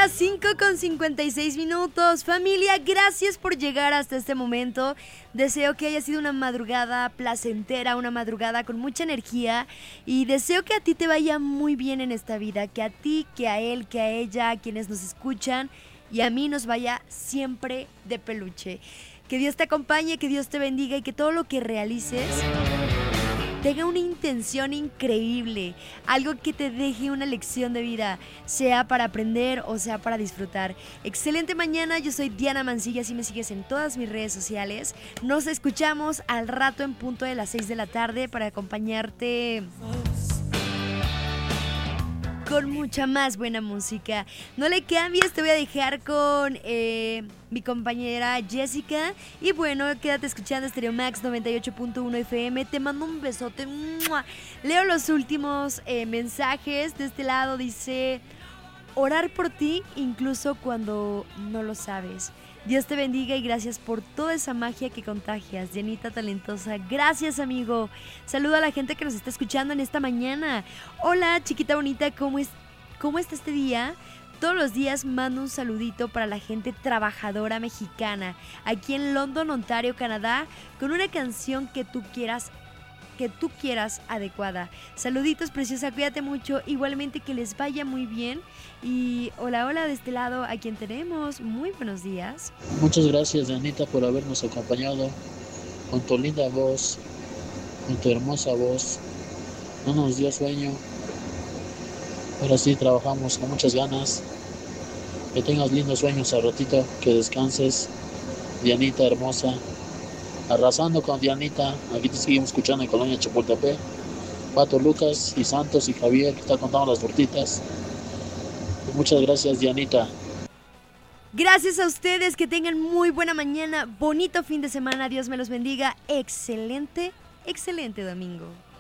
las 5:56. Familia, gracias por llegar hasta este momento. Deseo que haya sido una madrugada placentera, una madrugada con mucha energía. Y deseo que a ti te vaya muy bien en esta vida. Que a ti, que a él, que a ella, a quienes nos escuchan. Y a mí nos vaya siempre de peluche. Que Dios te acompañe, que Dios te bendiga y que todo lo que realices tenga una intención increíble, algo que te deje una lección de vida, sea para aprender o sea para disfrutar. Excelente mañana, yo soy Diana Mancilla, así me sigues en todas mis redes sociales. Nos escuchamos al rato en punto de las 6 de la tarde para acompañarte con mucha más buena música. No le cambies, te voy a dejar con mi compañera Jessica. Y bueno, quédate escuchando Stereo Max 98.1 FM. Te mando un besote. ¡Mua! Leo los últimos mensajes. De este lado dice: orar por ti incluso cuando no lo sabes. Dios te bendiga y gracias por toda esa magia que contagias, Dianita talentosa. Gracias, amigo. Saludo a la gente que nos está escuchando en esta mañana. Hola, chiquita bonita, ¿cómo está este día? Todos los días mando un saludito para la gente trabajadora mexicana, aquí en London, Ontario, Canadá, con una canción que tú quieras adecuada. Saluditos, preciosa, cuídate mucho, igualmente que les vaya muy bien. Y hola de este lado, a quien tenemos, muy buenos días. Muchas gracias, Anita, por habernos acompañado con tu linda voz, con tu hermosa voz. No nos dio sueño, ahora sí trabajamos con muchas ganas. Que tengas lindos sueños al ratito, que descanses, Dianita hermosa. Arrasando con Dianita, aquí te seguimos escuchando en Colonia Chapultepec. Pato, Lucas y Santos y Javier, que está contando las tortitas. Muchas gracias, Dianita. Gracias a ustedes, que tengan muy buena mañana, bonito fin de semana, Dios me los bendiga, excelente domingo.